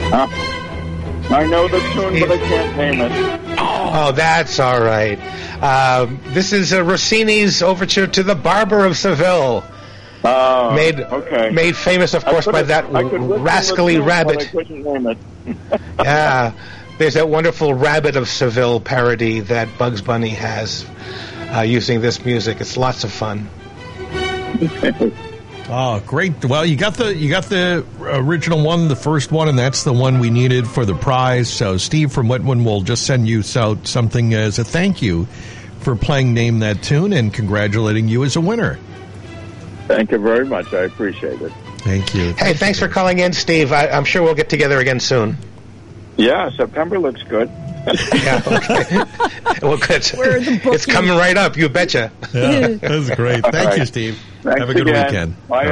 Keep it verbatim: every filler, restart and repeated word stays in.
Uh, I know the tune, but I can't name it. Oh, that's all right. Um, this is uh, Rossini's overture to The Barber of Seville. Uh, made okay. made famous, of course, by that rascally rabbit. I couldn't name it. Yeah, there's that wonderful Rabbit of Seville parody that Bugs Bunny has uh, using this music. It's lots of fun. Oh, great! Well, you got the you got the original one, the first one, and that's the one we needed for the prize. So, Steve from Whitman will just send you out something as a thank you for playing Name That Tune and congratulating you as a winner. Thank you very much. I appreciate it. Thank you. Hey, thanks for calling in, Steve. I, I'm sure we'll get together again soon. Yeah, September looks good. Yeah, okay. Well, good. It's coming right up, you betcha. Yeah, that was great. Thank right. you, Steve. Thanks Have a good again. weekend. Bye.